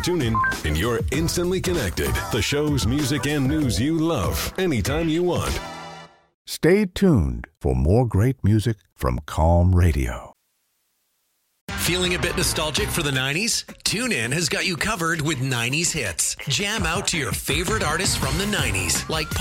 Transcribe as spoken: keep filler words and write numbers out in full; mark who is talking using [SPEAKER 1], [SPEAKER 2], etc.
[SPEAKER 1] Tune in and you're instantly connected. The shows, music, and news you love anytime you want.
[SPEAKER 2] Stay tuned for more great music from Calm Radio.
[SPEAKER 3] Feeling a bit nostalgic for the nineties? TuneIn has got you covered with nineties hits. Jam out to your favorite artists from the nineties, like